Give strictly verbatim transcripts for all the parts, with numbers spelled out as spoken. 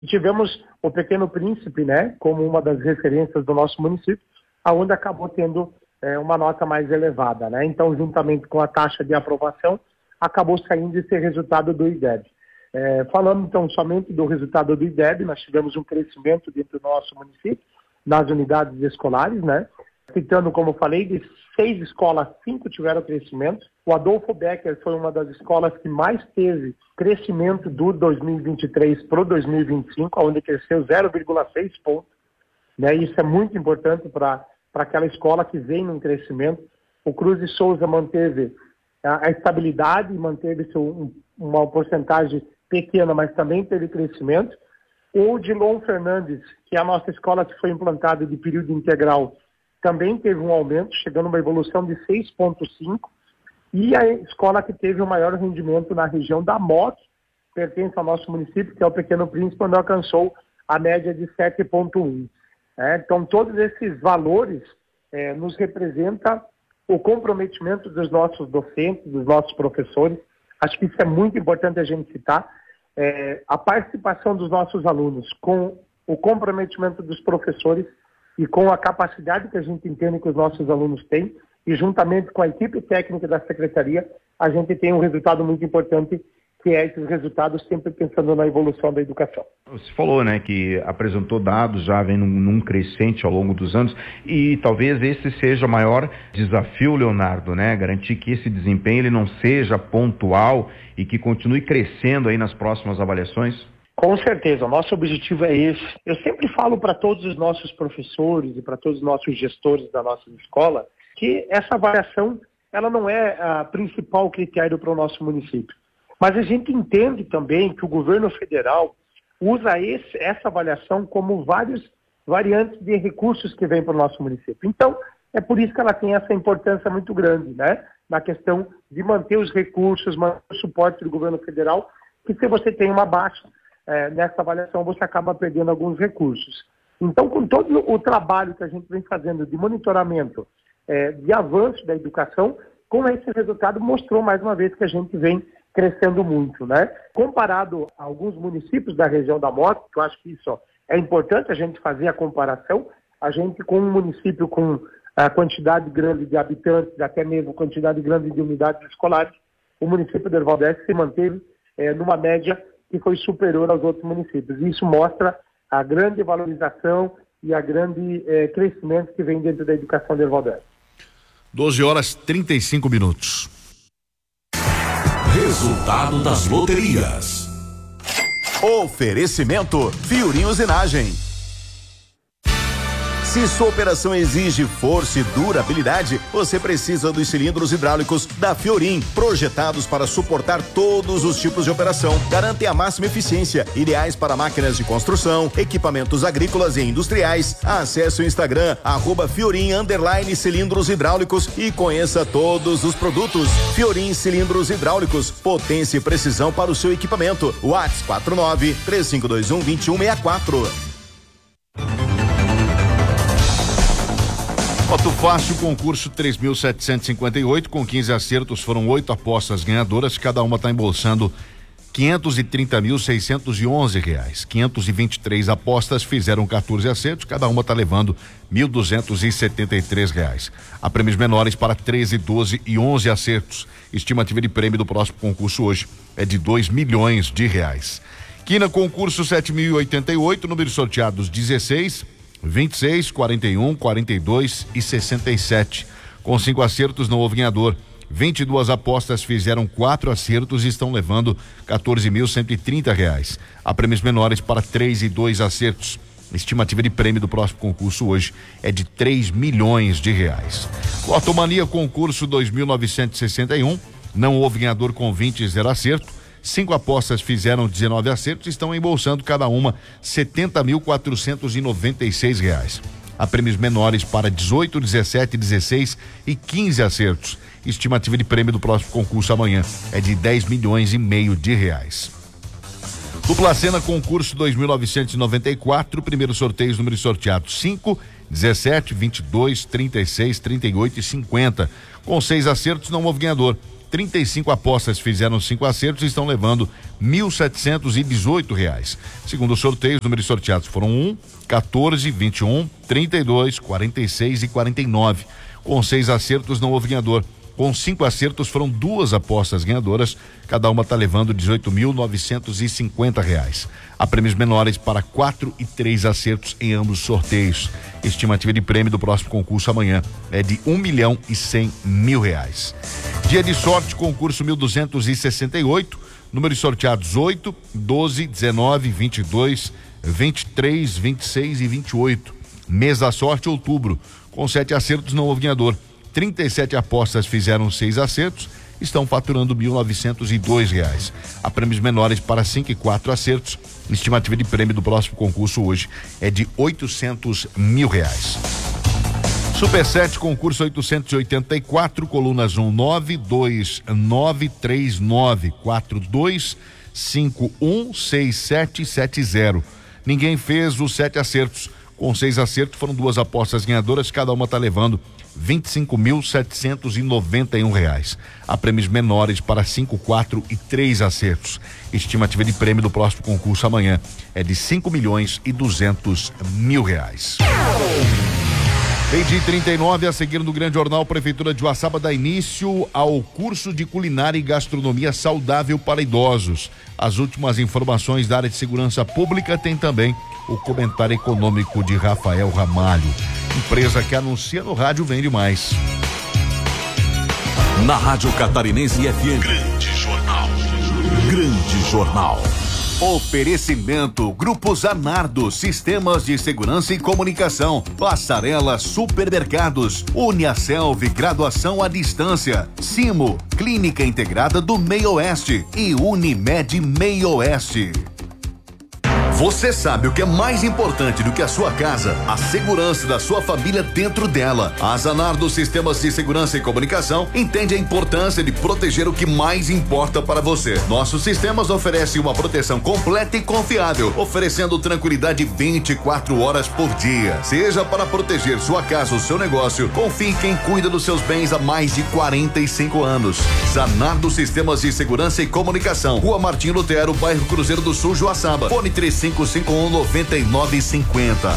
Tivemos o Pequeno Príncipe, né, como uma das referências do nosso município, aonde acabou tendo é, uma nota mais elevada, né? Então, juntamente com a taxa de aprovação, acabou saindo esse resultado do I D E B. É, falando então somente do resultado do I D E B, nós tivemos um crescimento dentro do nosso município, nas unidades escolares, né? Citando, como eu falei, de seis escolas, cinco tiveram crescimento. O Adolfo Becker foi uma das escolas que mais teve crescimento do dois mil e vinte e três para o dois mil e vinte e cinco, onde cresceu zero vírgula seis pontos. Né? Isso é muito importante para aquela escola que vem num crescimento. O Cruz de Souza manteve a, a estabilidade, manteve um, uma porcentagem pequena, mas também teve crescimento. O Dilon Fernandes, que é a nossa escola que foi implantada de período integral, também teve um aumento, chegando a uma evolução de seis vírgula cinco. E a escola que teve o maior rendimento na região da Moc, pertence ao nosso município, que é o Pequeno Príncipe, onde alcançou a média de sete vírgula um. É, então, todos esses valores é, nos representam o comprometimento dos nossos docentes, dos nossos professores. Acho que isso é muito importante a gente citar. É, a participação dos nossos alunos com o comprometimento dos professores e com a capacidade que a gente entende que os nossos alunos têm, e juntamente com a equipe técnica da Secretaria, a gente tem um resultado muito importante, que é esses resultados sempre pensando na evolução da educação. Você falou, né, que apresentou dados, já vem num, num crescente ao longo dos anos, e talvez esse seja o maior desafio, Leonardo, né, garantir que esse desempenho ele não seja pontual e que continue crescendo aí nas próximas avaliações? Com certeza, o nosso objetivo é esse. Eu sempre falo para todos os nossos professores e para todos os nossos gestores da nossa escola que essa avaliação ela não é a principal critério para o nosso município. Mas a gente entende também que o governo federal usa esse, essa avaliação como vários variantes de recursos que vêm para o nosso município. Então, é por isso que ela tem essa importância muito grande, né? Na questão de manter os recursos, manter o suporte do governo federal, que se você tem uma baixa é, nessa avaliação, você acaba perdendo alguns recursos. Então, com todo o trabalho que a gente vem fazendo de monitoramento, é, de avanço da educação, com esse resultado mostrou mais uma vez que a gente vem crescendo muito, né? Comparado a alguns municípios da região da Moca, que eu acho que isso ó, é importante a gente fazer a comparação, a gente com um município com a quantidade grande de habitantes, até mesmo quantidade grande de unidades escolares, o município de Erval d'Este se manteve é, numa média que foi superior aos outros municípios. E isso mostra a grande valorização e a grande é, crescimento que vem dentro da educação de Erval d'Este. doze horas e trinta e cinco minutos. Resultado das loterias. Oferecimento Fiorim Usinagem. Se sua operação exige força e durabilidade, você precisa dos cilindros hidráulicos da Fiorim, projetados para suportar todos os tipos de operação. Garantem a máxima eficiência, ideais para máquinas de construção, equipamentos agrícolas e industriais. Acesse o Instagram, arroba Fiorim underline cilindros hidráulicos e conheça todos os produtos. Fiorim Cilindros Hidráulicos, potência e precisão para o seu equipamento. WhatsApp quatro nove três cinco dois um dois um seis quatro. Loto Fácil, concurso três mil setecentos e cinquenta e oito, com quinze acertos, foram oito apostas ganhadoras, cada uma está embolsando quinhentos e trinta mil seiscentos e onze reais. quinhentos e vinte e três apostas fizeram quatorze acertos, cada uma está levando mil duzentos e setenta e três reais. Há prêmios menores para treze, doze e onze acertos. Estimativa de prêmio do próximo concurso hoje é de dois milhões de reais. Quina, concurso sete mil e oitenta e oito, números sorteados dezesseis, vinte e seis, quarenta e um, quarenta e dois e sessenta e sete. Com cinco acertos não houve ganhador. vinte e duas apostas fizeram quatro acertos e estão levando quatorze mil cento e trinta reais. Há prêmios menores para três e dois acertos. Estimativa de prêmio do próximo concurso hoje é de três milhões de reais. Lotomania, concurso dois mil novecentos e sessenta e um, não houve ganhador com vinte e zero acerto. Cinco apostas fizeram dezenove acertos e estão embolsando cada uma setenta mil quatrocentos e noventa e seis reais. Há prêmios menores para dezoito, dezessete, dezesseis e quinze acertos. Estimativa de prêmio do próximo concurso amanhã é de dez milhões e meio de reais. Dupla Sena, concurso dois mil novecentos e noventa e quatro, primeiro sorteio, números sorteados cinco, dezessete, vinte e dois, trinta e seis, trinta e oito e cinquenta. Com seis acertos não houve ganhador. trinta e cinco apostas fizeram cinco acertos e estão levando mil setecentos e dezoito reais. Segundo o sorteio, os números sorteados foram um, quatorze, vinte e um, trinta e dois, quarenta e seis e quarenta e nove. Com seis acertos não houve ganhador. Com cinco acertos foram duas apostas ganhadoras, cada uma está levando dezoito mil novecentos e cinquenta reais. Há prêmios menores para quatro e três acertos em ambos os sorteios. Estimativa de prêmio do próximo concurso amanhã é de um milhão e cem mil reais. Dia de sorte, concurso mil duzentos e sessenta e oito, números sorteados oito, doze, dezenove, vinte e dois, vinte e três, vinte e seis e vinte e oito. Mês da sorte, outubro, com sete acertos não houve ganhador. trinta e sete apostas fizeram seis acertos, estão faturando mil novecentos e dois reais. Há prêmios menores para cinco e quatro acertos. Estimativa de prêmio do próximo concurso hoje é de oitocentos mil reais. Super sete, concurso oitocentos e oitenta e quatro, colunas um, nove, dois, nove, três, nove, quatro, dois, cinco, um, seis, sete, sete, zero. Ninguém fez os sete acertos. Com seis acertos foram duas apostas ganhadoras, cada uma está levando vinte e cinco mil setecentos e noventa e um reais. Há prêmios menores para cinco, quatro e três acertos. Estimativa de prêmio do próximo concurso amanhã é de cinco milhões e duzentos mil reais. Meio-dia e trinta e nove, a seguir no Grande Jornal, Prefeitura de Uaçaba dá início ao curso de culinária e gastronomia saudável para idosos. As últimas informações da área de segurança pública tem também o comentário econômico de Rafael Ramalho. Empresa que anuncia no rádio vende mais. Na Rádio Catarinense F M. Grande Jornal. Grande Jornal. Oferecimento Grupo Zanardo, Sistemas de Segurança e Comunicação, Passarela Supermercados, Uniaselv, Graduação à Distância, Simo, Clínica Integrada do Meio Oeste e Unimed Meio Oeste. Você sabe o que é mais importante do que a sua casa? A segurança da sua família dentro dela. A Zanardo Sistemas de Segurança e Comunicação entende a importância de proteger o que mais importa para você. Nossos sistemas oferecem uma proteção completa e confiável, oferecendo tranquilidade vinte e quatro horas por dia. Seja para proteger sua casa ou seu negócio, confie em quem cuida dos seus bens há mais de quarenta e cinco anos. Zanardo Sistemas de Segurança e Comunicação, Rua Martim Lutero, bairro Cruzeiro do Sul, Joaçaba. Fone três cinco cinco um nove nove cinco zero.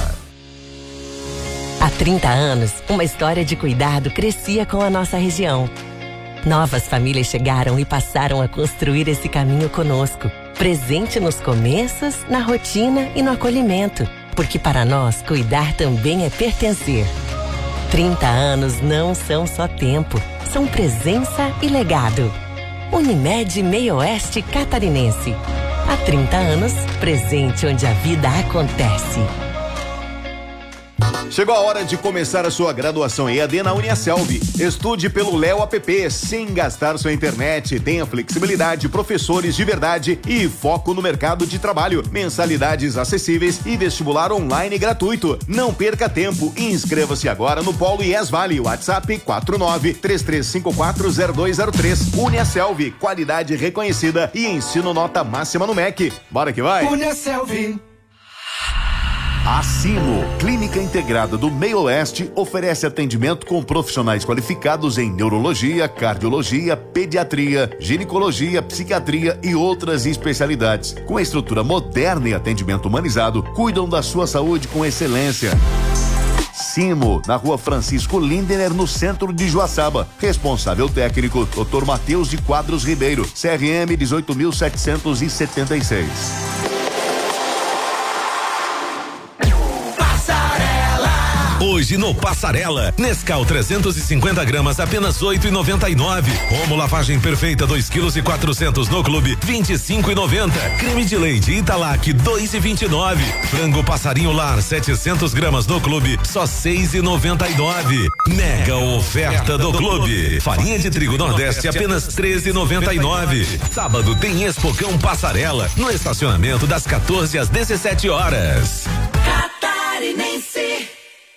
Há trinta anos, uma história de cuidado crescia com a nossa região. Novas famílias chegaram e passaram a construir esse caminho conosco, presente nos começos, na rotina e no acolhimento, porque para nós cuidar também é pertencer. trinta anos não são só tempo, são presença e legado. Unimed Meio Oeste Catarinense. Há trinta anos, presente onde a vida acontece. Chegou a hora de começar a sua graduação E A D na Uniaselv. Estude pelo Léo App sem gastar sua internet. Tenha flexibilidade, professores de verdade e foco no mercado de trabalho. Mensalidades acessíveis e vestibular online gratuito. Não perca tempo e inscreva-se agora no Polo I E S Vale. WhatsApp quatro nove três três cinco quatro zero dois zero três. Uniaselv, qualidade reconhecida e ensino nota máxima no M E C. Bora que vai! Uniaselv. A Simo, Clínica Integrada do Meio Oeste, oferece atendimento com profissionais qualificados em neurologia, cardiologia, pediatria, ginecologia, psiquiatria e outras especialidades. Com estrutura moderna e atendimento humanizado, cuidam da sua saúde com excelência. Simo, na Rua Francisco Lindener, no centro de Joaçaba. Responsável técnico, doutor Matheus de Quadros Ribeiro, C R M dezoito mil setecentos e setenta e seis. Hoje no Passarela, Nescau trezentos e cinquenta gramas, apenas oito e noventa e nove. Omo lavagem perfeita, dois quilos e quatrocentos no clube, vinte e cinco e noventa. Creme de leite Italac, dois e vinte e nove. Frango passarinho lar, setecentos gramas no clube, só seis e noventa e nove. Mega oferta do clube. Farinha de trigo Nordeste, apenas treze e noventa e nove. Sábado tem Expocão Passarela, no estacionamento das quatorze às dezessete horas. Catarinense.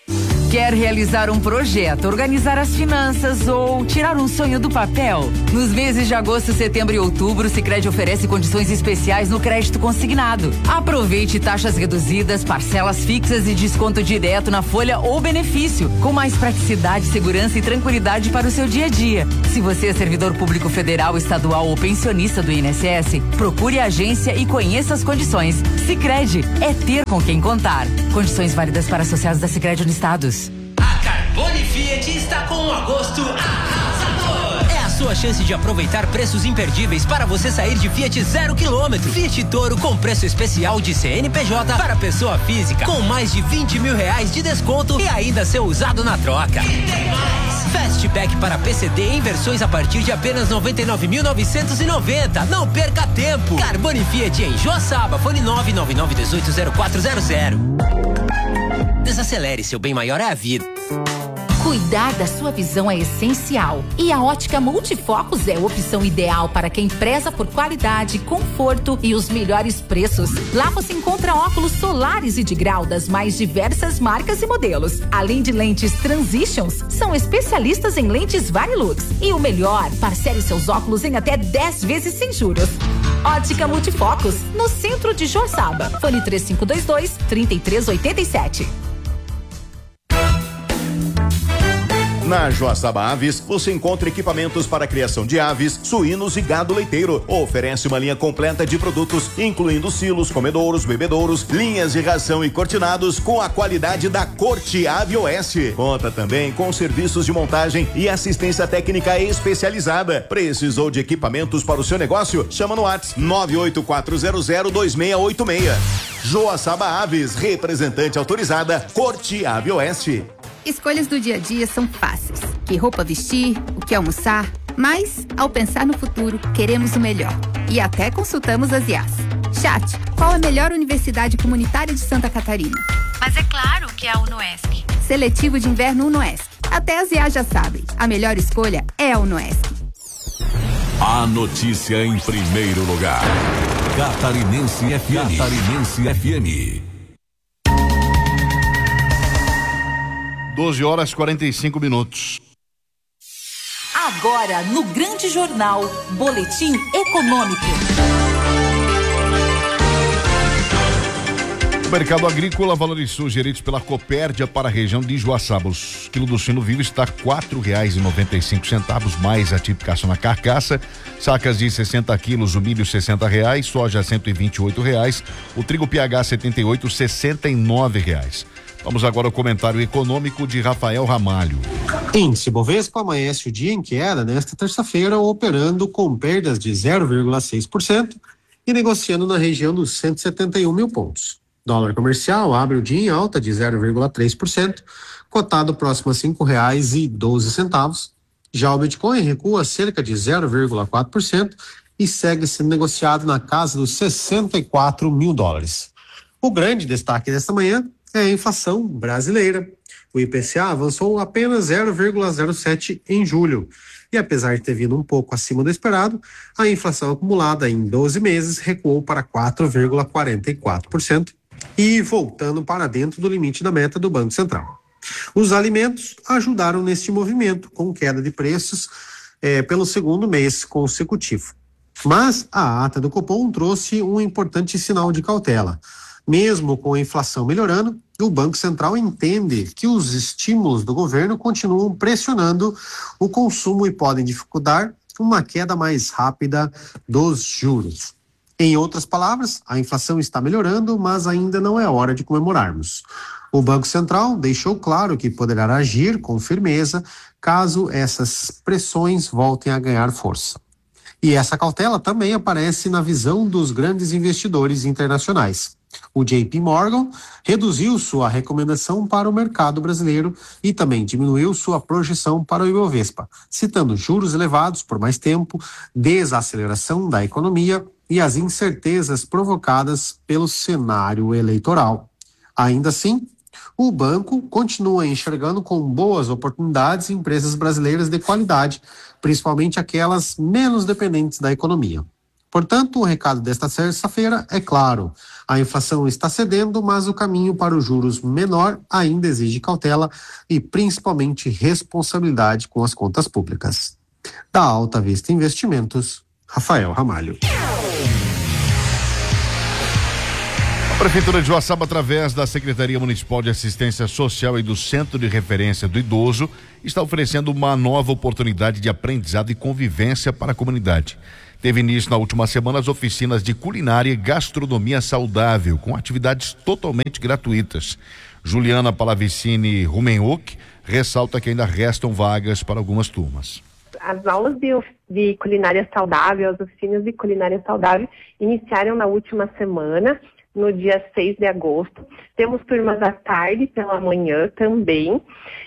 Quer realizar um projeto, organizar as finanças ou tirar um sonho do papel? Nos meses de agosto, setembro e outubro, o Sicredi oferece condições especiais no crédito consignado. Aproveite taxas reduzidas, parcelas fixas e desconto direto na folha ou benefício, com mais praticidade, segurança e tranquilidade para o seu dia a dia. Se você é servidor público federal, estadual ou pensionista do I N S S, procure a agência e conheça as condições. Sicredi é ter com quem contar. Condições válidas para associados da Sicredi Uniestados. A Carbone Fiat está com um agosto arrasador. É a sua chance de aproveitar preços imperdíveis para você sair de Fiat zero quilômetro. Fiat Toro com preço especial de C N P J para pessoa física, com mais de vinte mil reais de desconto e ainda ser usado na troca. E tem mais! Fastback para P C D em versões a partir de apenas noventa e nove mil novecentos e noventa. Não perca tempo! Carbone Fiat em Joaçaba, fone nove nove nove um oito zero quatro zero zero. Desacelere, seu bem maior é a vida. Cuidar da sua visão é essencial e a Ótica Multifocos é a opção ideal para quem preza por qualidade, conforto e os melhores preços. Lá você encontra óculos solares e de grau das mais diversas marcas e modelos. Além de lentes Transitions, são especialistas em lentes Varilux. E o melhor, parcele seus óculos em até dez vezes sem juros. Ótica Multifocos, no centro de Joaçaba. Fone três cinco dois dois, três três oito sete. Na Joaçaba Aves, você encontra equipamentos para a criação de aves, suínos e gado leiteiro. Oferece uma linha completa de produtos, incluindo silos, comedouros, bebedouros, linhas de ração e cortinados com a qualidade da Corte Ave O S. Conta também com serviços de montagem e assistência técnica especializada. Precisou de equipamentos para o seu negócio? Chama no WhatsApp nove oito quatro zero zero dois seis oito seis. Joaçaba Aves, representante autorizada, Corte Ave O S. Escolhas do dia a dia são fáceis. Que roupa vestir, o que almoçar. Mas, ao pensar no futuro, queremos o melhor. E até consultamos as I As. Chat, qual a melhor universidade comunitária de Santa Catarina? Mas é claro que é a Unoesc. Seletivo de inverno Unoesc. Até as I As já sabem. A melhor escolha é a Unoesc. A notícia em primeiro lugar. Catarinense F M. Catarinense F M. doze horas e quarenta e cinco minutos. Agora, no Grande Jornal, Boletim Econômico. O mercado agrícola valorizou geridos pela Copérdia para a região de Joaçaba. O quilo do suíno vivo está quatro reais e noventa e cinco centavos, mais a tipificação na carcaça. Sacas de sessenta quilos, o milho sessenta reais, soja cento e vinte e oito reais, o trigo P H setenta e oito, sessenta e nove reais. Vamos agora ao comentário econômico de Rafael Ramalho. Índice Bovespa amanhece o dia em queda nesta terça-feira, operando com perdas de zero vírgula seis por cento e negociando na região dos cento e setenta e um mil pontos. Dólar comercial abre o dia em alta de zero vírgula três por cento, cotado próximo a cinco reais e doze centavos. Já o Bitcoin recua cerca de zero vírgula quatro por cento e segue sendo negociado na casa dos sessenta e quatro mil dólares. O grande destaque desta manhã é a inflação brasileira. O I P C A avançou apenas zero vírgula zero sete em julho. E apesar de ter vindo um pouco acima do esperado, a inflação acumulada em doze meses recuou para quatro vírgula quarenta e quatro por cento e voltando para dentro do limite da meta do Banco Central. Os alimentos ajudaram neste movimento, com queda de preços eh, pelo segundo mês consecutivo. Mas a ata do Copom trouxe um importante sinal de cautela. Mesmo com a inflação melhorando, o Banco Central entende que os estímulos do governo continuam pressionando o consumo e podem dificultar uma queda mais rápida dos juros. Em outras palavras, a inflação está melhorando, mas ainda não é hora de comemorarmos. O Banco Central deixou claro que poderá agir com firmeza caso essas pressões voltem a ganhar força. E essa cautela também aparece na visão dos grandes investidores internacionais. O J P Morgan reduziu sua recomendação para o mercado brasileiro e também diminuiu sua projeção para o Ibovespa, citando juros elevados por mais tempo, desaceleração da economia e as incertezas provocadas pelo cenário eleitoral. Ainda assim, o banco continua enxergando com boas oportunidades empresas brasileiras de qualidade, principalmente aquelas menos dependentes da economia. Portanto, o recado desta terça-feira é claro. A inflação está cedendo, mas o caminho para os juros menor ainda exige cautela e principalmente responsabilidade com as contas públicas. Da Alta Vista Investimentos, Rafael Ramalho. A Prefeitura de Joaçaba, através da Secretaria Municipal de Assistência Social e do Centro de Referência do Idoso, está oferecendo uma nova oportunidade de aprendizado e convivência para a comunidade. Teve início na última semana as oficinas de culinária e gastronomia saudável, com atividades totalmente gratuitas. Juliana Palavicini Rumenhoek ressalta que ainda restam vagas para algumas turmas. As aulas de, de culinária saudável, as oficinas de culinária saudável, iniciaram na última semana, no dia seis de agosto. Temos turmas à tarde, pela manhã também.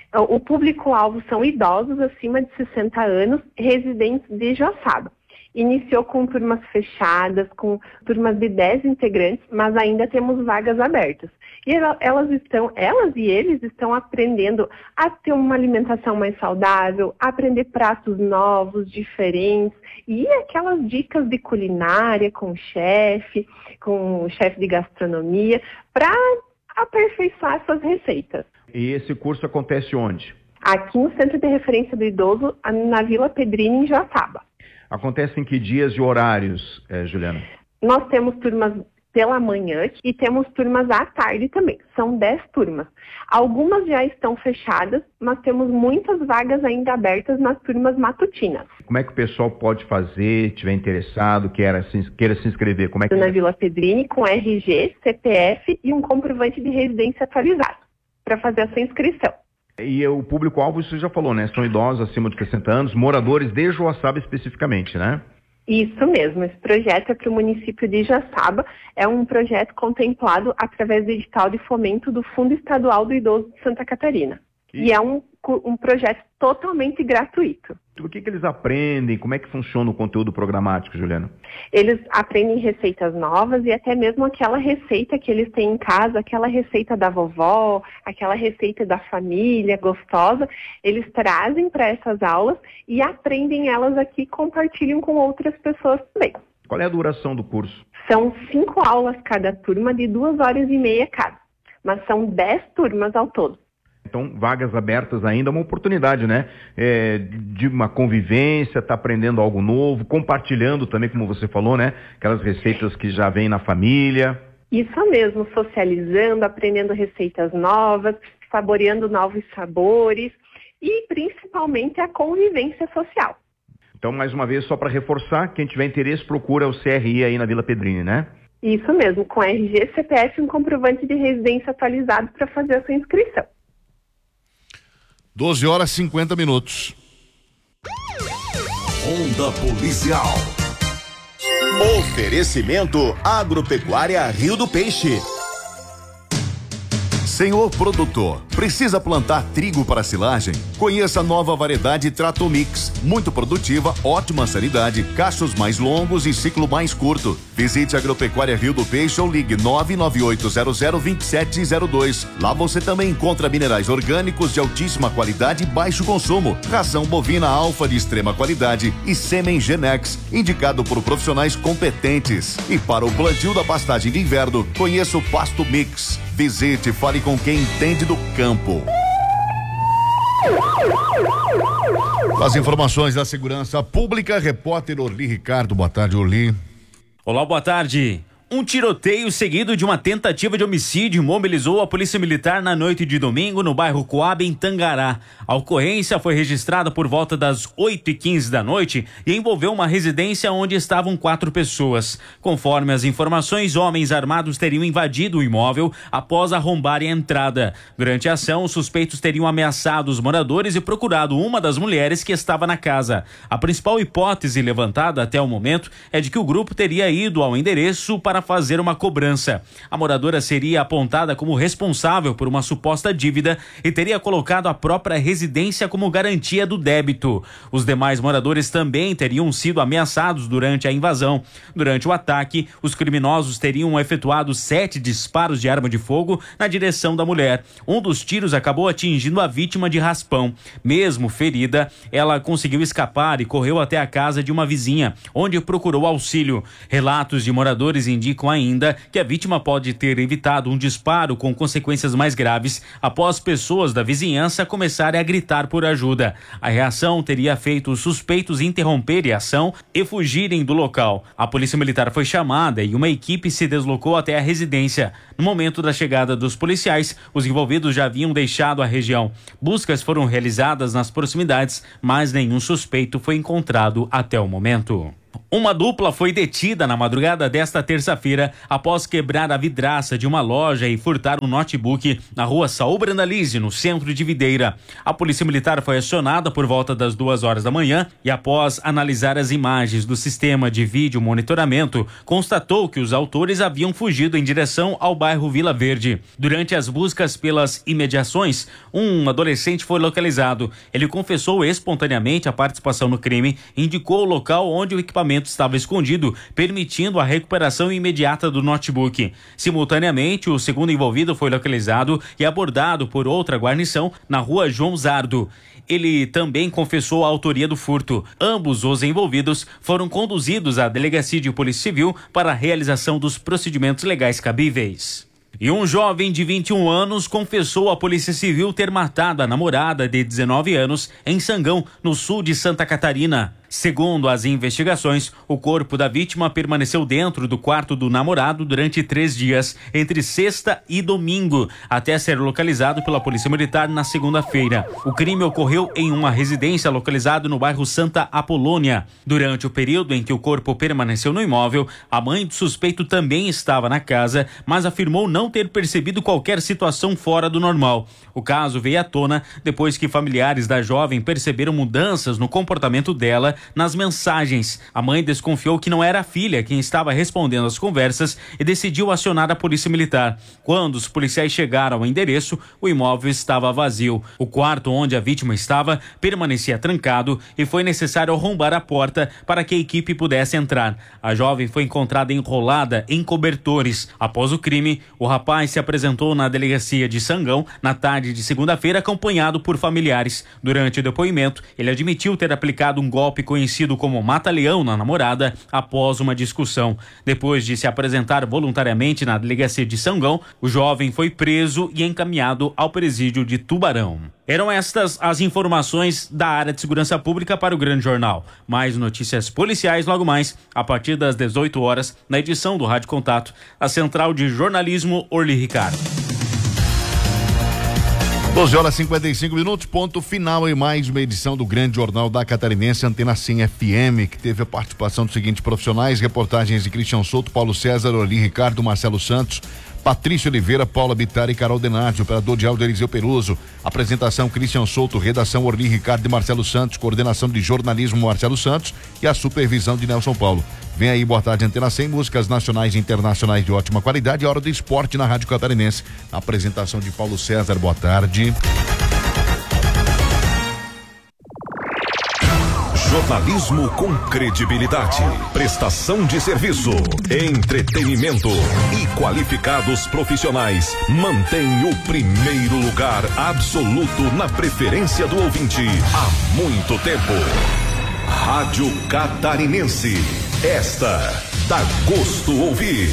O público-alvo são idosos acima de sessenta anos, residentes de Joaçaba. Iniciou com turmas fechadas, com turmas de dez integrantes, mas ainda temos vagas abertas. E elas estão, elas e eles estão aprendendo a ter uma alimentação mais saudável, a aprender pratos novos, diferentes, e aquelas dicas de culinária com o chefe, com o chefe de gastronomia, para aperfeiçoar suas receitas. E esse curso acontece onde? Aqui no Centro de Referência do Idoso, na Vila Pedrini, em Joaçaba. Acontece em que dias e horários, eh, Juliana? Nós temos turmas pela manhã e temos turmas à tarde também. São dez turmas. Algumas já estão fechadas, mas temos muitas vagas ainda abertas nas turmas matutinas. Como é que o pessoal pode fazer, tiver interessado, queira se, queira se inscrever? Como é que... Na Vila Pedrini, com R G, C P F e um comprovante de residência atualizado, para fazer a sua inscrição. E o público-alvo, você já falou, né? São idosos acima de sessenta anos, moradores de Joaçaba especificamente, né? Isso mesmo, esse projeto é para o município de Joaçaba, é um projeto contemplado através do edital de fomento do Fundo Estadual do Idoso de Santa Catarina. E, e é um, um projeto totalmente gratuito. O que, que eles aprendem? Como é que funciona o conteúdo programático, Juliana? Eles aprendem receitas novas e até mesmo aquela receita que eles têm em casa, aquela receita da vovó, aquela receita da família gostosa, eles trazem para essas aulas e aprendem elas aqui e compartilham com outras pessoas também. Qual é a duração do curso? São cinco aulas cada turma, de duas horas e meia cada, mas são dez turmas ao todo. Então, vagas abertas ainda, uma oportunidade, né? É, de uma convivência, tá aprendendo algo novo, compartilhando também, como você falou, né? Aquelas receitas que já vêm na família. Isso mesmo, socializando, aprendendo receitas novas, saboreando novos sabores e principalmente a convivência social. Então, mais uma vez, só para reforçar, quem tiver interesse procura o C R I aí na Vila Pedrini, né? Isso mesmo, com R G, C P F e um comprovante de residência atualizado para fazer a sua inscrição. doze horas e cinquenta minutos. Onda Policial. Oferecimento Agropecuária Rio do Peixe. Senhor produtor, precisa plantar trigo para silagem? Conheça a nova variedade Tratomix, muito produtiva, ótima sanidade, cachos mais longos e ciclo mais curto. Visite a Agropecuária Rio do Peixe ou ligue nove nove oito zero zero dois sete zero dois. Lá você também encontra minerais orgânicos de altíssima qualidade e baixo consumo, ração bovina alfa de extrema qualidade e sêmen Genex, indicado por profissionais competentes. E para o plantio da pastagem de inverno, conheça o Pasto Mix. Visite e fale com quem entende do campo. As informações da segurança pública, repórter Orli Ricardo. Boa tarde, Orli. Olá, boa tarde. Um tiroteio seguido de uma tentativa de homicídio mobilizou a Polícia Militar na noite de domingo no bairro Coab, em Tangará. A ocorrência foi registrada por volta das oito e quinze da noite e envolveu uma residência onde estavam quatro pessoas. Conforme as informações, homens armados teriam invadido o imóvel após arrombarem a entrada. Durante a ação, os suspeitos teriam ameaçado os moradores e procurado uma das mulheres que estava na casa. A principal hipótese levantada até o momento é de que o grupo teria ido ao endereço para para fazer uma cobrança. A moradora seria apontada como responsável por uma suposta dívida e teria colocado a própria residência como garantia do débito. Os demais moradores também teriam sido ameaçados durante a invasão. Durante o ataque, os criminosos teriam efetuado sete disparos de arma de fogo na direção da mulher. Um dos tiros acabou atingindo a vítima de raspão. Mesmo ferida, ela conseguiu escapar e correu até a casa de uma vizinha, onde procurou auxílio. Relatos de moradores indicam ainda que a vítima pode ter evitado um disparo com consequências mais graves após pessoas da vizinhança começarem a gritar por ajuda. A reação teria feito os suspeitos interromperem a ação e fugirem do local. A polícia militar foi chamada e uma equipe se deslocou até a residência. No momento da chegada dos policiais, os envolvidos já haviam deixado a região. Buscas foram realizadas nas proximidades, mas nenhum suspeito foi encontrado até o momento. Uma dupla foi detida na madrugada desta terça-feira após quebrar a vidraça de uma loja e furtar um notebook na rua Saul Brandalize, no centro de Videira. A polícia militar foi acionada por volta das duas horas da manhã e, após analisar as imagens do sistema de vídeo monitoramento, constatou que os autores haviam fugido em direção ao bairro Vila Verde. Durante as buscas pelas imediações, um adolescente foi localizado. Ele confessou espontaneamente a participação no crime e indicou o local onde o equipamento estava escondido, permitindo a recuperação imediata do notebook. Simultaneamente, o segundo envolvido foi localizado e abordado por outra guarnição na rua João Zardo. Ele também confessou a autoria do furto. Ambos os envolvidos foram conduzidos à Delegacia de Polícia Civil para a realização dos procedimentos legais cabíveis. E um jovem de vinte e um anos confessou à Polícia Civil ter matado a namorada de dezenove anos em Sangão, no sul de Santa Catarina. Segundo as investigações, o corpo da vítima permaneceu dentro do quarto do namorado durante três dias, entre sexta e domingo, até ser localizado pela Polícia Militar na segunda-feira. O crime ocorreu em uma residência localizada no bairro Santa Apolônia. Durante o período em que o corpo permaneceu no imóvel, a mãe do suspeito também estava na casa, mas afirmou não ter percebido qualquer situação fora do normal. O caso veio à tona depois que familiares da jovem perceberam mudanças no comportamento dela nas mensagens. A mãe desconfiou que não era a filha quem estava respondendo às conversas e decidiu acionar a polícia militar. Quando os policiais chegaram ao endereço, o imóvel estava vazio. O quarto onde a vítima estava permanecia trancado e foi necessário arrombar a porta para que a equipe pudesse entrar. A jovem foi encontrada enrolada em cobertores. Após o crime, o rapaz se apresentou na delegacia de Sangão na tarde de segunda-feira, acompanhado por familiares. Durante o depoimento, ele admitiu ter aplicado um golpe conhecido como mata-leão na namorada após uma discussão. Depois de se apresentar voluntariamente na delegacia de Sangão, o jovem foi preso e encaminhado ao presídio de Tubarão. Eram estas as informações da área de segurança pública para o Grande Jornal. Mais notícias policiais logo mais, a partir das dezoito horas, na edição do Rádio Contato, a Central de Jornalismo Orli Ricardo. doze horas e cinquenta e cinco minutos, ponto final em mais uma edição do Grande Jornal da Catarinense, Antena cem F M, que teve a participação dos seguintes profissionais: reportagens de Cristian Souto, Paulo César, Orli Ricardo, Marcelo Santos, Patrícia Oliveira, Paula Bittar e Carol Denardi, operador de áudio Eliseu Peruso, apresentação Cristian Souto, redação Orli Ricardo e Marcelo Santos, coordenação de jornalismo Marcelo Santos e a supervisão de Nelson Paulo. Vem aí, boa tarde, Antena cem, músicas nacionais e internacionais de ótima qualidade, a hora do esporte na Rádio Catarinense. A apresentação de Paulo César, boa tarde. Jornalismo com credibilidade, prestação de serviço, entretenimento e qualificados profissionais mantém o primeiro lugar absoluto na preferência do ouvinte há muito tempo. Rádio Catarinense, esta dá gosto ouvir.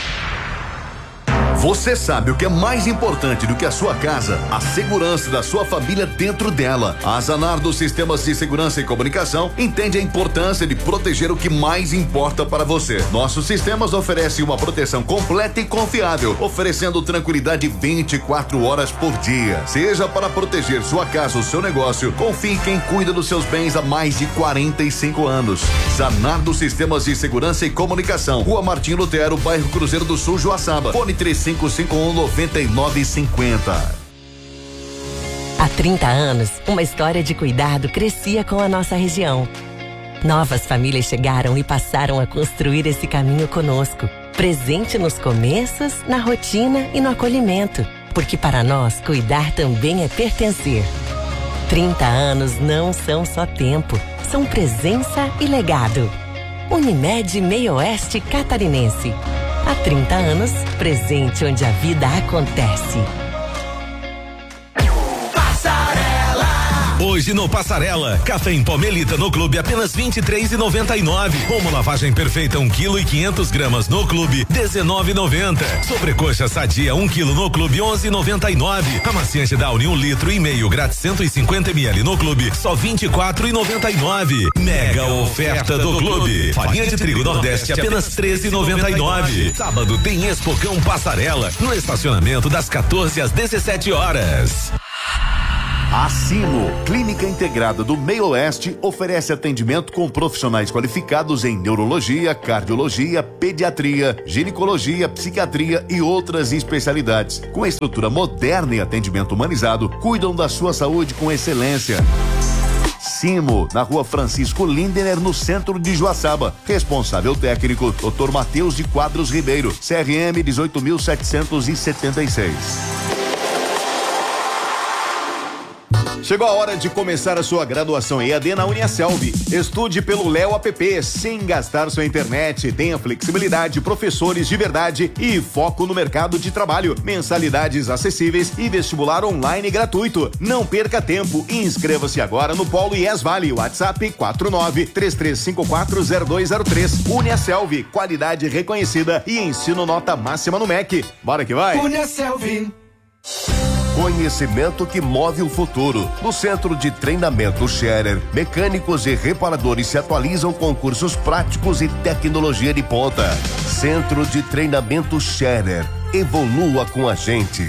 Você sabe o que é mais importante do que a sua casa? A segurança da sua família dentro dela. A Zanardo Sistemas de Segurança e Comunicação entende a importância de proteger o que mais importa para você. Nossos sistemas oferecem uma proteção completa e confiável, oferecendo tranquilidade vinte e quatro horas por dia. Seja para proteger sua casa ou seu negócio, confie em quem cuida dos seus bens há mais de quarenta e cinco anos. Zanardo Sistemas de Segurança e Comunicação, Rua Martim Lutero, bairro Cruzeiro do Sul, Joaçaba. Fone três cinco cinco um nove nove cinco zero. Há trinta anos, uma história de cuidado crescia com a nossa região. Novas famílias chegaram e passaram a construir esse caminho conosco, Presente nos começos, na rotina e no acolhimento. Porque para nós, cuidar também é pertencer. trinta anos não são só tempo, são presença e legado. Unimed Meio Oeste Catarinense. Há trinta anos, presente onde a vida acontece. Hoje no Passarela, café em pó Melita no clube apenas vinte e três reais e noventa e nove. Como lavagem perfeita um quilo e quinhentos gramas no clube dezenove reais e noventa. Sobrecoxa sadia um quilo no clube onze reais e noventa e nove. Amaciante Downy um litro e meio grátis cento e cinquenta mililitros no clube só vinte e quatro reais e noventa e nove. Mega oferta do clube. Farinha de trigo Nordeste apenas treze reais e noventa e nove. Sábado tem Expocão Passarela no estacionamento das quatorze às dezessete horas. A Simo, Clínica Integrada do Meio Oeste, oferece atendimento com profissionais qualificados em neurologia, cardiologia, pediatria, ginecologia, psiquiatria e outras especialidades. Com estrutura moderna e atendimento humanizado, cuidam da sua saúde com excelência. Simo, na rua Francisco Lindener, no centro de Joaçaba. Responsável técnico, doutor Matheus de Quadros Ribeiro, C R M dezoito mil setecentos e setenta e seis. Chegou a hora de começar a sua graduação E A D na Uniaselv. Estude pelo Léo App, sem gastar sua internet. Tenha flexibilidade, professores de verdade e foco no mercado de trabalho. Mensalidades acessíveis e vestibular online gratuito. Não perca tempo e inscreva-se agora no Polo I E S Vale. WhatsApp quatro nove três três cinco quatro zero dois zero três. Uniaselv, qualidade reconhecida e ensino nota máxima no M E C. Bora que vai! Uniaselv. Conhecimento que move o futuro. No Centro de Treinamento Scherer, mecânicos e reparadores se atualizam com cursos práticos e tecnologia de ponta. Centro de Treinamento Scherer. Evolua com a gente.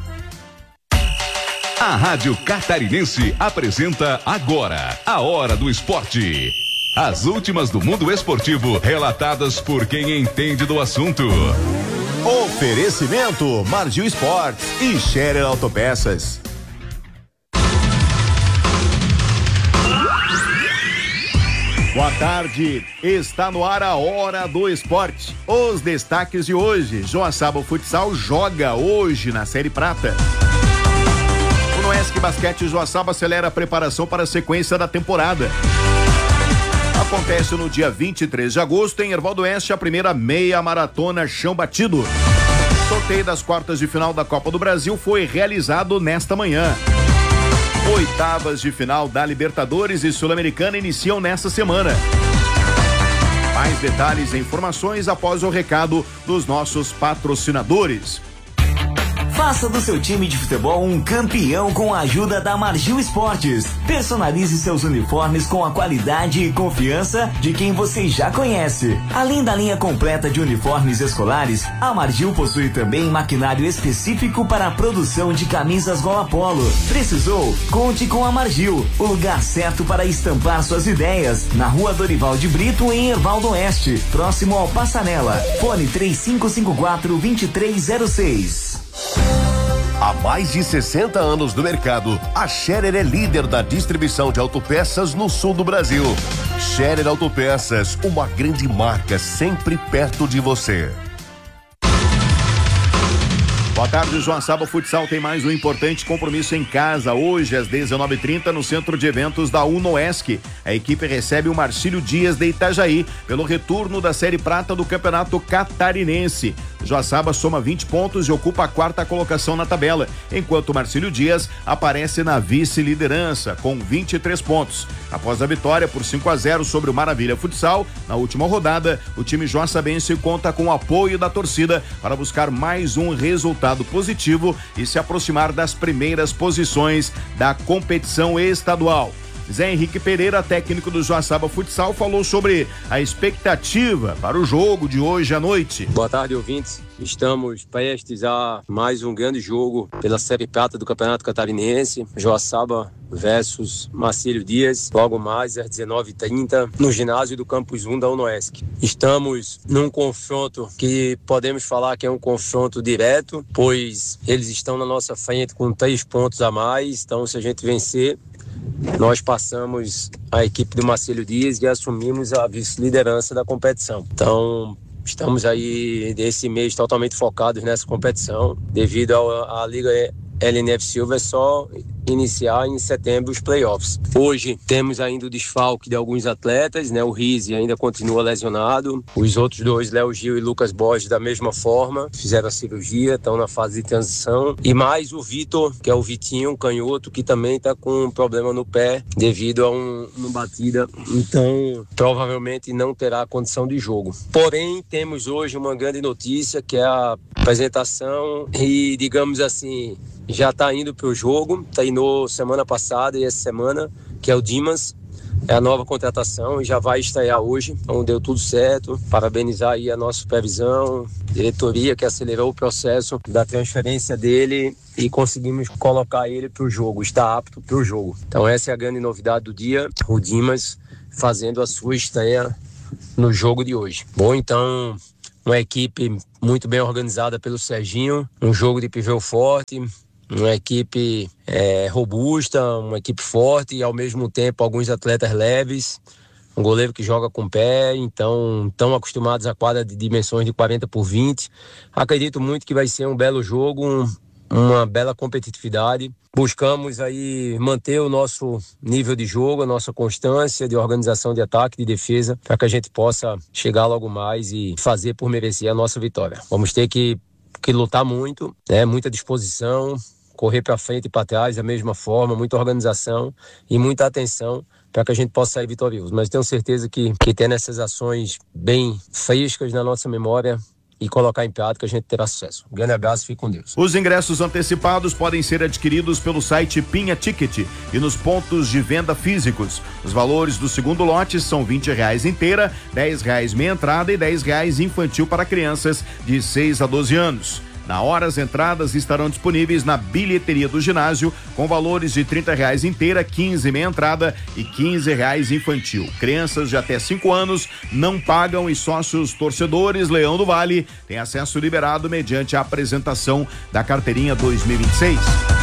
A Rádio Catarinense apresenta agora a Hora do Esporte. As últimas do mundo esportivo, relatadas por quem entende do assunto. Oferecimento Margil Esportes e Scherer Autopeças. Boa tarde, está no ar a Hora do Esporte. Os destaques de hoje: Joaçaba Futsal joga hoje na Série Prata. O Noesc Basquete Joaçaba acelera a preparação para a sequência da temporada. Acontece no dia vinte e três de agosto em Erval do Oeste a primeira meia maratona chão batido. O sorteio das quartas de final da Copa do Brasil foi realizado nesta manhã. Oitavas de final da Libertadores e Sul-Americana iniciam nesta semana. Mais detalhes e informações após o recado dos nossos patrocinadores. Faça do seu time de futebol um campeão com a ajuda da Margil Esportes. Personalize seus uniformes com a qualidade e confiança de quem você já conhece. Além da linha completa de uniformes escolares, a Margil possui também maquinário específico para a produção de camisas gola polo. Precisou? Conte com a Margil, o lugar certo para estampar suas ideias. Na rua Dorival de Brito, em Erval do Oeste, próximo ao Passarela. Fone três cinco cinco quatro, dois três zero seis. Há mais de sessenta anos no mercado, a Scherer é líder da distribuição de autopeças no sul do Brasil. Scherer Autopeças, uma grande marca sempre perto de você. Boa tarde, Joaçaba Futsal tem mais um importante compromisso em casa. Hoje, às dezenove e trinta, no Centro de Eventos da Unoesc. A equipe recebe o Marcílio Dias de Itajaí pelo retorno da Série Prata do Campeonato Catarinense. Joaçaba soma vinte pontos e ocupa a quarta colocação na tabela, enquanto Marcílio Dias aparece na vice-liderança com vinte e três pontos. Após a vitória por cinco a zero sobre o Maravilha Futsal, na última rodada, o time joaçabense conta com o apoio da torcida para buscar mais um resultado positivo e se aproximar das primeiras posições da competição estadual. Zé Henrique Pereira, técnico do Joaçaba Futsal, falou sobre a expectativa para o jogo de hoje à noite. Boa tarde, ouvintes. Estamos prestes a mais um grande jogo pela Série Prata do Campeonato Catarinense. Joaçaba versus Marcílio Dias, logo mais às dezenove e trinta, no ginásio do Campus um da Unoesc. Estamos num confronto que podemos falar que é um confronto direto, pois eles estão na nossa frente com três pontos a mais. Então, se a gente vencer, nós passamos a equipe do Marcílio Dias e assumimos a vice-liderança da competição. Então, Estamos aí esse mês totalmente focados nessa competição, devido à Liga L N F Silva é só iniciar em setembro os playoffs. Hoje temos ainda o desfalque de alguns atletas, né? O Rizzi ainda continua lesionado, os outros dois, Léo Gil e Lucas Borges, da mesma forma, fizeram a cirurgia, estão na fase de transição, e mais o Vitor, que é o Vitinho, um canhoto, que também está com um problema no pé devido a um, uma batida, então provavelmente não terá condição de jogo. Porém, temos hoje uma grande notícia, que é a apresentação e, digamos assim, já está indo para o jogo, treinou semana passada e essa semana, que é o Dimas, é a nova contratação e já vai estrear hoje, então deu tudo certo. Parabenizar aí a nossa supervisão, diretoria que acelerou o processo da transferência dele e conseguimos colocar ele para o jogo, está apto para o jogo. Então essa é a grande novidade do dia, o Dimas fazendo a sua estreia no jogo de hoje. Bom, então uma equipe muito bem organizada pelo Serginho, um jogo de pivô forte, uma equipe é, robusta, uma equipe forte e ao mesmo tempo alguns atletas leves, um goleiro que joga com pé, então estão acostumados a quadra de dimensões de quarenta por vinte. Acredito muito que vai ser um belo jogo, um, uma bela competitividade. Buscamos aí manter o nosso nível de jogo, a nossa constância de organização de ataque, de defesa, para que a gente possa chegar logo mais e fazer por merecer a nossa vitória. Vamos ter que, que lutar muito, né? Muita disposição, correr para frente e para trás da mesma forma, muita organização e muita atenção para que a gente possa sair vitorioso. Mas tenho certeza que, que tendo essas ações bem frescas na nossa memória e colocar em prática, a gente terá sucesso. Um grande abraço, fique com Deus. Os ingressos antecipados podem ser adquiridos pelo site Pinha Ticket e nos pontos de venda físicos. Os valores do segundo lote são vinte reais inteira, dez reais meia entrada e dez reais infantil para crianças de seis a doze anos. Na hora, as entradas estarão disponíveis na bilheteria do ginásio, com valores de trinta reais inteira, quinze meia entrada e quinze reais infantil. Crianças de até cinco anos não pagam e sócios torcedores Leão do Vale têm acesso liberado mediante a apresentação da carteirinha dois mil e vinte e seis.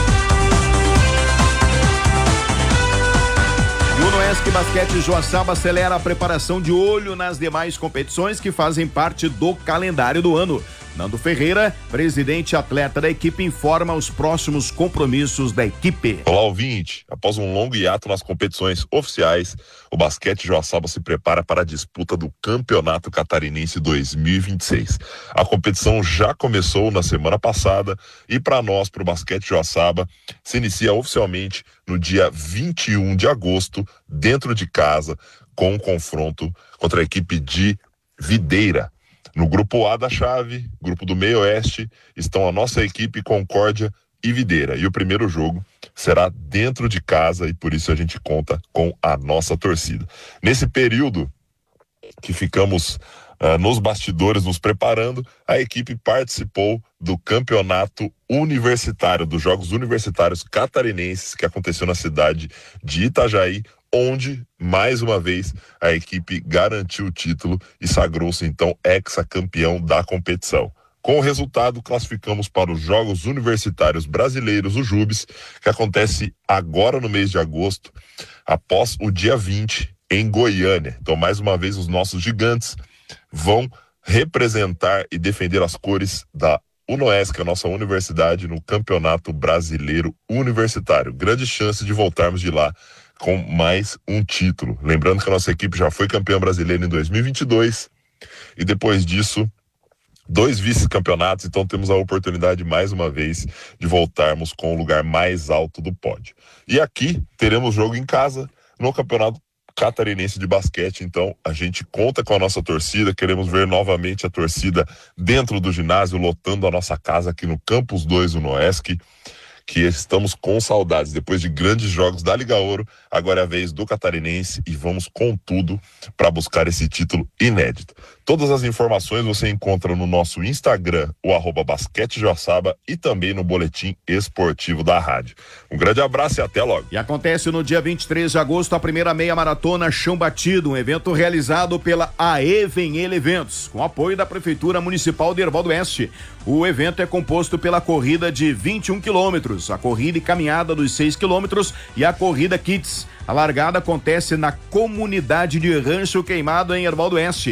O Unoesc Basquete Joaçaba acelera a preparação de olho nas demais competições que fazem parte do calendário do ano. Nando Ferreira, presidente e atleta da equipe, informa os próximos compromissos da equipe. Olá, ouvinte. Após um longo hiato nas competições oficiais, o basquete Joaçaba se prepara para a disputa do Campeonato Catarinense dois mil e vinte e seis. A competição já começou na semana passada e para nós, para o basquete Joaçaba, se inicia oficialmente no dia vinte e um de agosto, dentro de casa, com um confronto contra a equipe de Videira. No grupo A da chave, grupo do Meio Oeste, estão a nossa equipe Concórdia e Videira. E o primeiro jogo será dentro de casa e por isso a gente conta com a nossa torcida. Nesse período que ficamos uh, nos bastidores nos preparando, a equipe participou do campeonato universitário, dos Jogos Universitários Catarinenses, que aconteceu na cidade de Itajaí, onde, mais uma vez, a equipe garantiu o título e sagrou-se, então, hexacampeão da competição. Com o resultado, classificamos para os Jogos Universitários Brasileiros, o JUBES, que acontece agora no mês de agosto, após o dia vinte, em Goiânia. Então, mais uma vez, os nossos gigantes vão representar e defender as cores da Unoesc, a nossa universidade, no Campeonato Brasileiro Universitário. Grande chance de voltarmos de lá com mais um título. Lembrando que a nossa equipe já foi campeã brasileira em dois mil e vinte e dois e depois disso, dois vice-campeonatos, então temos a oportunidade mais uma vez de voltarmos com o lugar mais alto do pódio. E aqui teremos jogo em casa no Campeonato Catarinense de Basquete, então a gente conta com a nossa torcida, queremos ver novamente a torcida dentro do ginásio, lotando a nossa casa aqui no Campus dois Unoesc, que estamos com saudades. Depois de grandes jogos da Liga Ouro, agora é a vez do Catarinense e vamos com tudo para buscar esse título inédito. Todas as informações você encontra no nosso Instagram, o arroba Basquete Joaçaba, e também no boletim esportivo da rádio. Um grande abraço e até logo. E acontece no dia vinte e três de agosto a primeira meia maratona Chão Batido, um evento realizado pela A E Venhele Eventos, com apoio da Prefeitura Municipal de Erval do Oeste. O evento é composto pela corrida de vinte e um quilômetros, a corrida e caminhada dos seis quilômetros e a corrida Kids. A largada acontece na comunidade de Rancho Queimado, em Erval do Oeste.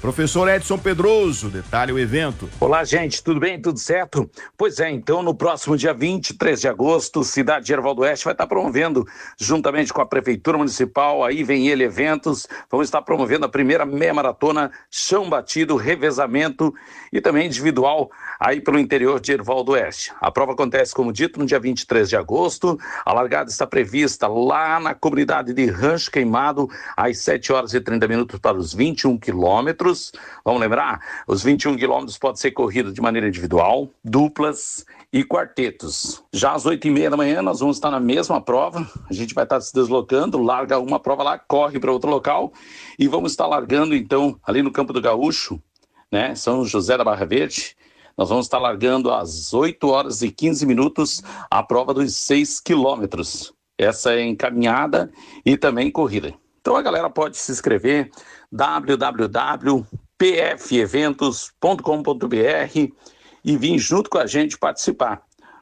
Professor Edson Pedroso, detalhe o evento. Olá, gente, tudo bem? Tudo certo? Pois é, então no próximo dia vinte e três de agosto, Cidade de Herval do Oeste vai estar promovendo, juntamente com a Prefeitura Municipal, aí vem ele eventos, vamos estar promovendo a primeira meia maratona chão batido, revezamento e também individual aí pelo interior de Herval do Oeste. A prova acontece, como dito, no dia vinte e três de agosto, a largada está prevista lá na comunidade de Rancho Queimado, às sete horas e trinta minutos para os vinte e um quilômetros. Vamos lembrar? Os vinte e um quilômetros pode ser corrido de maneira individual, duplas e quartetos. Já às oito e meia da manhã nós vamos estar na mesma prova, a gente vai estar se deslocando, larga uma prova lá, corre para outro local e vamos estar largando então ali no Campo do Gaúcho, né? São José da Barra Verde. Nós vamos estar largando às oito horas e quinze minutos a prova dos seis quilômetros. Essa é encaminhada e também corrida. Então a galera pode se inscrever, w w w ponto p f eventos ponto com ponto b r e vir junto com a gente participar.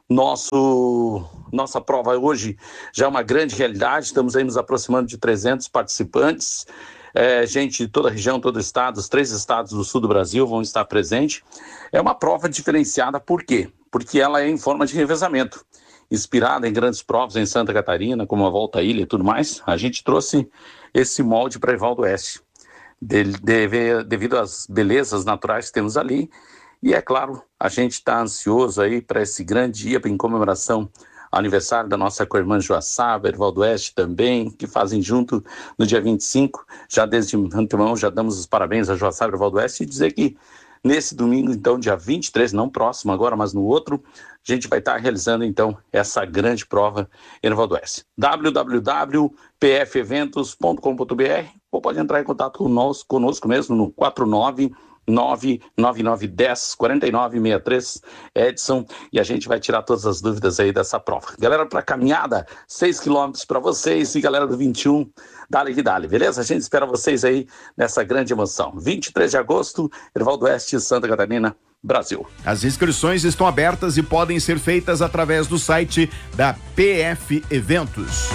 Nosso, nossa prova hoje já é uma grande realidade, estamos aí nos aproximando de trezentos participantes. É, gente de toda a região, todo o estado, os três estados do sul do Brasil vão estar presentes. É uma prova diferenciada, por quê? Porque ela é em forma de revezamento. Inspirada em grandes provas em Santa Catarina, como a Volta à Ilha e tudo mais, a gente trouxe esse molde para Herval do Oeste, de, de, devido às belezas naturais que temos ali. E é claro, a gente está ansioso aí para esse grande dia em comemoração aniversário da nossa co-irmã Joaçaba, Herval do Oeste também, que fazem junto no dia vinte e cinco. Já desde antemão, já damos os parabéns a Joaçaba e Herval do Oeste e dizer que nesse domingo, então, dia vinte e três, não próximo agora, mas no outro, a gente vai estar realizando, então, essa grande prova em Herval do Oeste. w w w ponto p f eventos ponto com ponto b r ou pode entrar em contato conosco, conosco mesmo no quatro nove nove nove nove um zero quatro nove seis três, Edson, e a gente vai tirar todas as dúvidas aí dessa prova. Galera, para caminhada, seis quilômetros para vocês, e galera do vinte e um, dale que dale, beleza? A gente espera vocês aí nessa grande emoção. vinte e três de agosto, Herval do Oeste, Santa Catarina, Brasil. As inscrições estão abertas e podem ser feitas através do site da P F Eventos.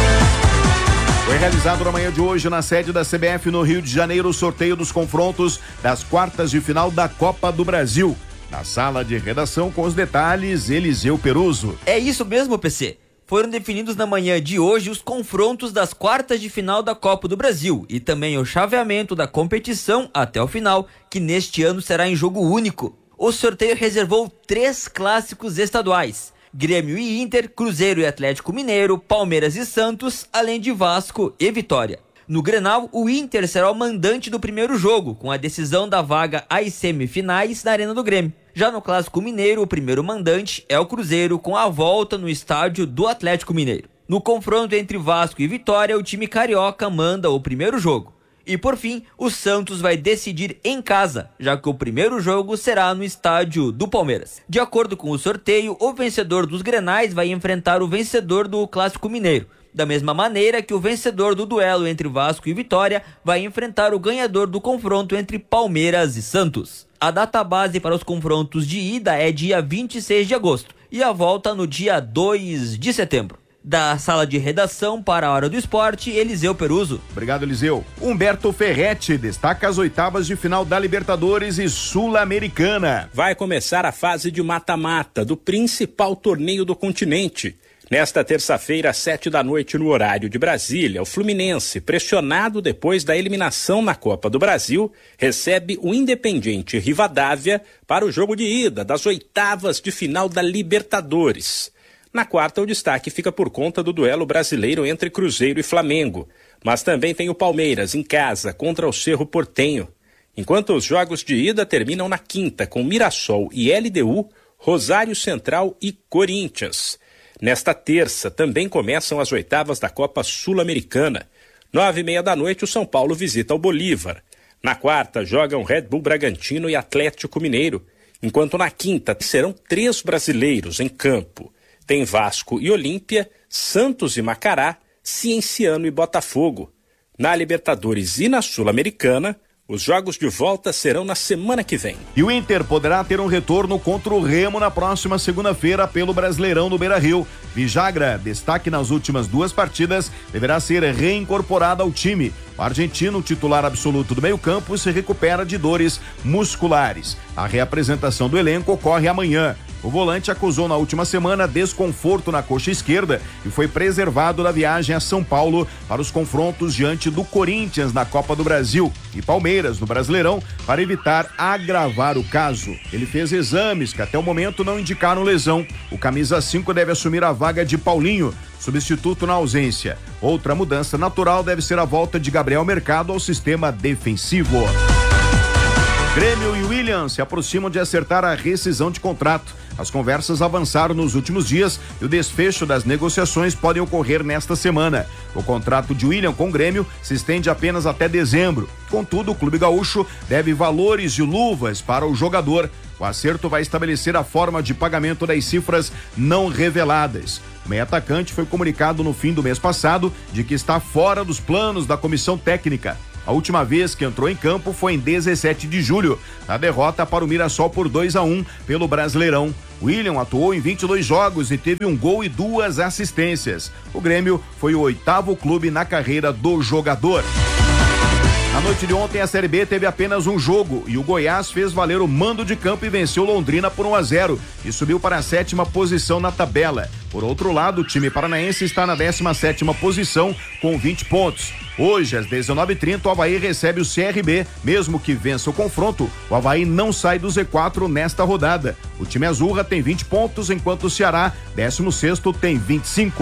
Foi realizado na manhã de hoje na sede da C B F no Rio de Janeiro o sorteio dos confrontos das quartas de final da Copa do Brasil. Na sala de redação com os detalhes, Eliseu Peruso. É isso mesmo, P C. Foram definidos na manhã de hoje os confrontos das quartas de final da Copa do Brasil e também o chaveamento da competição até o final, que neste ano será em jogo único. O sorteio reservou três clássicos estaduais: Grêmio e Inter, Cruzeiro e Atlético Mineiro, Palmeiras e Santos, além de Vasco e Vitória. No Grenal, o Inter será o mandante do primeiro jogo, com a decisão da vaga às semifinais na Arena do Grêmio. Já no Clássico Mineiro, o primeiro mandante é o Cruzeiro, com a volta no estádio do Atlético Mineiro. No confronto entre Vasco e Vitória, o time carioca manda o primeiro jogo. E por fim, o Santos vai decidir em casa, já que o primeiro jogo será no estádio do Palmeiras. De acordo com o sorteio, o vencedor dos Grenais vai enfrentar o vencedor do Clássico Mineiro, da mesma maneira que o vencedor do duelo entre Vasco e Vitória vai enfrentar o ganhador do confronto entre Palmeiras e Santos. A data base para os confrontos de ida é dia vinte e seis de agosto e a volta no dia dois de setembro. Da sala de redação para a Hora do Esporte, Eliseu Peruso. Obrigado, Eliseu. Humberto Ferretti destaca as oitavas de final da Libertadores e Sul-Americana. Vai começar a fase de mata-mata do principal torneio do continente. Nesta terça-feira, às sete da noite, no horário de Brasília, o Fluminense, pressionado depois da eliminação na Copa do Brasil, recebe o Independiente Rivadavia para o jogo de ida das oitavas de final da Libertadores. Na quarta, o destaque fica por conta do duelo brasileiro entre Cruzeiro e Flamengo, mas também tem o Palmeiras em casa contra o Cerro Porteño. Enquanto os jogos de ida terminam na quinta com Mirassol e L D U, Rosário Central e Corinthians. Nesta terça também começam as oitavas da Copa Sul-Americana. Nove e meia da noite, o São Paulo visita o Bolívar. Na quarta, jogam Red Bull Bragantino e Atlético Mineiro, enquanto na quinta serão três brasileiros em campo. Tem Vasco e Olímpia, Santos e Macará, Cienciano e Botafogo. Na Libertadores e na Sul-Americana, Os jogos de volta serão na semana que vem. E o Inter poderá ter um retorno contra o Remo na próxima segunda-feira pelo Brasileirão no Beira-Rio. Vijagra, destaque nas últimas duas partidas, deverá ser reincorporado ao time. O argentino, titular absoluto do meio-campo, se recupera de dores musculares. A reapresentação do elenco ocorre amanhã. O volante acusou na última semana desconforto na coxa esquerda e foi preservado da viagem a São Paulo para os confrontos diante do Corinthians na Copa do Brasil e Palmeiras no Brasileirão para evitar agravar o caso. Ele fez exames que até o momento não indicaram lesão. O camisa cinco deve assumir a vaga de Paulinho, substituto na ausência. Outra mudança natural deve ser a volta de Gabriel Mercado ao sistema defensivo. Grêmio e William se aproximam de acertar a rescisão de contrato. As conversas avançaram nos últimos dias e o desfecho das negociações pode ocorrer nesta semana. O contrato de William com o Grêmio se estende apenas até dezembro. Contudo, o clube gaúcho deve valores de luvas para o jogador. O acerto vai estabelecer a forma de pagamento das cifras não reveladas. O meio-atacante foi comunicado no fim do mês passado de que está fora dos planos da comissão técnica. A última vez que entrou em campo foi em dezessete de julho, na derrota para o Mirassol por dois a um pelo Brasileirão. William atuou em vinte e dois jogos e teve um gol e duas assistências. O Grêmio foi o oitavo clube na carreira do jogador. Na noite de ontem, a Série B teve apenas um jogo e o Goiás fez valer o mando de campo e venceu Londrina por um a zero e subiu para a sétima posição na tabela. Por outro lado, o time paranaense está na décima sétima posição com vinte pontos. Hoje, às dezenove e trinta, o Avaí recebe o C R B. Mesmo que vença o confronto, o Avaí não sai do Z quatro nesta rodada. O time azurra tem vinte pontos, enquanto o Ceará, décimo sexto, tem vinte e cinco.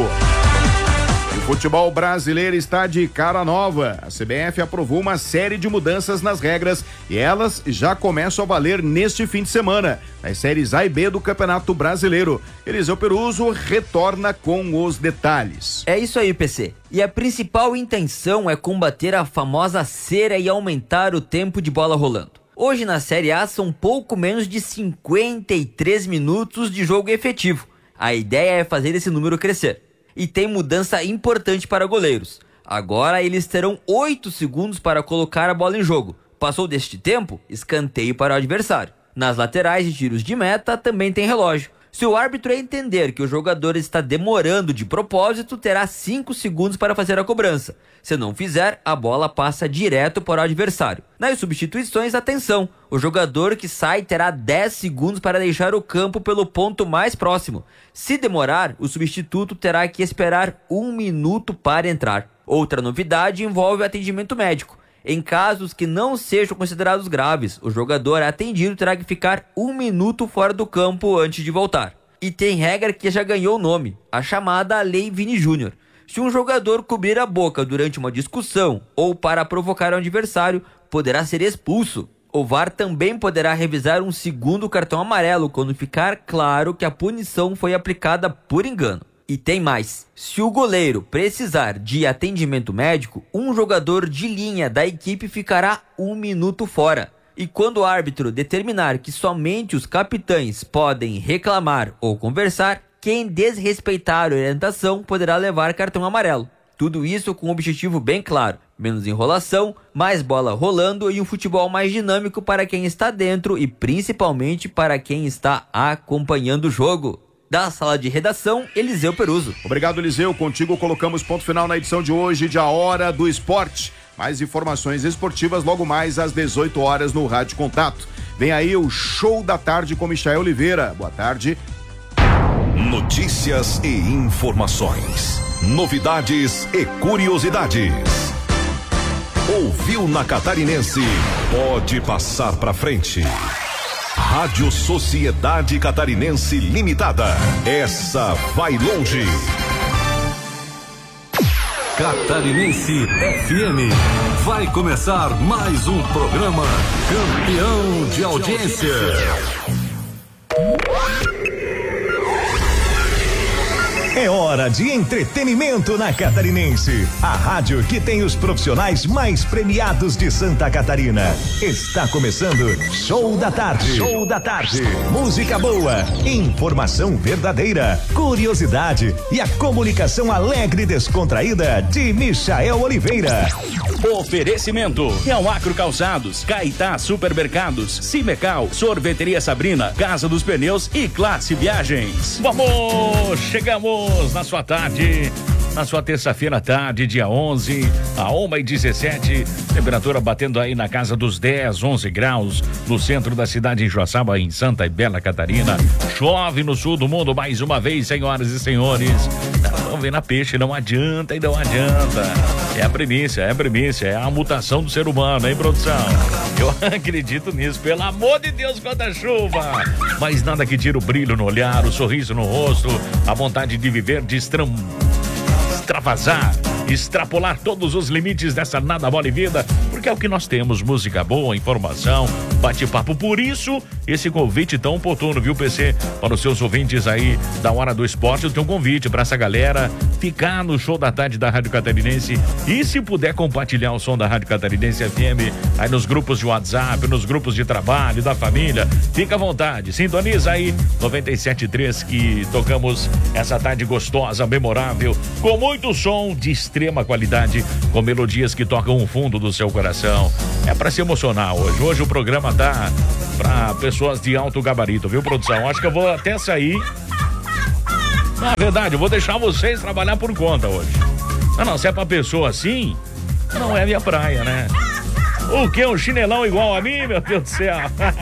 O futebol brasileiro está de cara nova. A C B F aprovou uma série de mudanças nas regras e elas já começam a valer neste fim de semana, nas séries A e B do Campeonato Brasileiro. Eliseu Peruso retorna com os detalhes. É isso aí, P C. E a principal intenção é combater a famosa cera e aumentar o tempo de bola rolando. Hoje na Série A são pouco menos de cinquenta e três minutos de jogo efetivo. A ideia é fazer esse número crescer. E tem mudança importante para goleiros. Agora eles terão oito segundos para colocar a bola em jogo. Passou deste tempo, escanteio para o adversário. Nas laterais e tiros de meta também tem relógio. Se o árbitro entender que o jogador está demorando de propósito, terá cinco segundos para fazer a cobrança. Se não fizer, a bola passa direto para o adversário. Nas substituições, atenção! O jogador que sai terá dez segundos para deixar o campo pelo ponto mais próximo. Se demorar, o substituto terá que esperar um minuto para entrar. Outra novidade envolve o atendimento médico. Em casos que não sejam considerados graves, o jogador atendido terá que ficar um minuto fora do campo antes de voltar. E tem regra que já ganhou nome, a chamada Lei Vini Júnior. Se um jogador cobrir a boca durante uma discussão ou para provocar um adversário, poderá ser expulso. O V A R também poderá revisar um segundo cartão amarelo quando ficar claro que a punição foi aplicada por engano. E tem mais, se o goleiro precisar de atendimento médico, um jogador de linha da equipe ficará um minuto fora. E quando o árbitro determinar que somente os capitães podem reclamar ou conversar, quem desrespeitar a orientação poderá levar cartão amarelo. Tudo isso com um objetivo bem claro, menos enrolação, mais bola rolando e um futebol mais dinâmico para quem está dentro e principalmente para quem está acompanhando o jogo. Da sala de redação, Eliseu Peruso. Obrigado, Eliseu. Contigo colocamos ponto final na edição de hoje de A Hora do Esporte. Mais informações esportivas logo mais às dezoito horas no Rádio Contato. Vem aí o Show da Tarde com Michael Oliveira. Boa tarde. Notícias e informações. Novidades e curiosidades. Ouviu na Catarinense? Pode passar pra frente. Rádio Sociedade Catarinense Limitada. Essa vai longe. Catarinense F M. Vai começar mais um programa campeão de audiência. É hora de entretenimento na Catarinense. A rádio que tem os profissionais mais premiados de Santa Catarina. Está começando Show da Tarde. Show da Tarde. Música boa, informação verdadeira, curiosidade e a comunicação alegre e descontraída de Michael Oliveira. Oferecimento: Real Acro Calçados, Caetá Supermercados, Cimecal, Sorveteria Sabrina, Casa dos Pneus e Classe Viagens. Vamos, chegamos na sua tarde, na sua terça-feira à tarde, dia onze, a uma e dezessete, temperatura batendo aí na casa dos dez, onze graus, no centro da cidade em Joaçaba, em Santa e Bela Catarina. Chove no sul do mundo mais uma vez, senhoras e senhores. Vamos ver na peixe, não adianta e não adianta. É a premissa, é a premissa, é a mutação do ser humano, hein, produção? Eu acredito nisso, pelo amor de Deus, quanta chuva! Mas nada que tire o brilho no olhar, o sorriso no rosto, a vontade de viver, de estram... extravasar, extrapolar todos os limites dessa nada mole vida, porque é o que nós temos, música boa, informação, bate-papo. Por isso, esse convite tão oportuno, viu, P C? Para os seus ouvintes aí da Hora do Esporte, eu tenho um convite para essa galera ficar no Show da Tarde da Rádio Catarinense e, se puder, compartilhar o som da Rádio Catarinense F M aí nos grupos de WhatsApp, nos grupos de trabalho, da família. Fica à vontade, sintoniza aí noventa e sete ponto três que tocamos essa tarde gostosa, memorável, com muito som de extrema qualidade, com melodias que tocam o fundo do seu coração. É para se emocionar hoje. Hoje o programa tá para pessoas de alto gabarito, viu, produção? Acho que eu vou até sair. Na verdade, eu vou deixar vocês trabalhar por conta hoje. Não, não, se é pra pessoa assim, não é minha praia, né? O que? Um chinelão igual a mim, meu Deus do céu?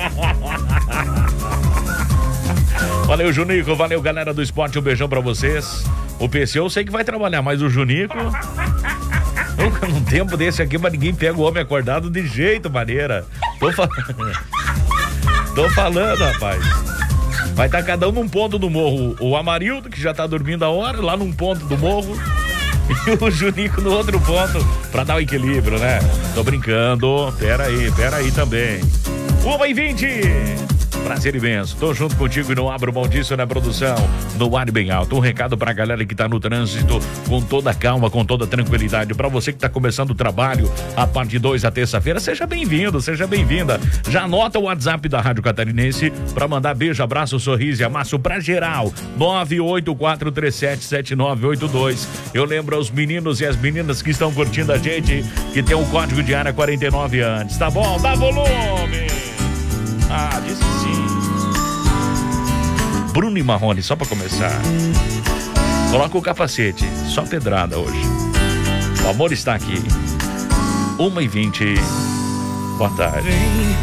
Valeu, Junico, valeu, galera do esporte, um beijão pra vocês. O P C eu sei que vai trabalhar, mas o Junico... Nunca num tempo desse aqui, mas ninguém pega o homem acordado de jeito, maneira. Tô falando. Tô falando, rapaz. Vai estar tá cada um num ponto do morro. O Amarildo, que já tá dormindo a hora, lá num ponto do morro. E o Junico no outro ponto, pra dar o equilíbrio, né? Tô brincando. Pera aí, pera aí também. uma e vinte. Prazer imenso, tô junto contigo e não abro mão disso na produção, no ar bem alto. Um recado pra galera que tá no trânsito, com toda calma, com toda tranquilidade. Pra você que tá começando o trabalho, a parte dois da terça-feira, seja bem-vindo, seja bem-vinda. Já anota o WhatsApp da Rádio Catarinense pra mandar beijo, abraço, sorriso e amasso pra geral. nove oito quatro três sete sete nove oito dois. Eu lembro aos meninos e as meninas que estão curtindo a gente, que tem o código de área quarenta e nove antes, tá bom? Dá volume! Ah, disse sim. Bruno e Marrone, só pra começar. Coloca o capacete, só pedrada hoje. O amor está aqui. uma e vinte. Boa tarde.